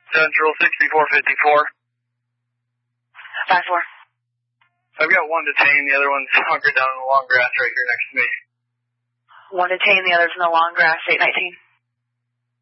Central 6454. 5-4. I've got one detained, the other one's hunkered down in the long grass right here next to me. One detained, the other's in the long grass, 819.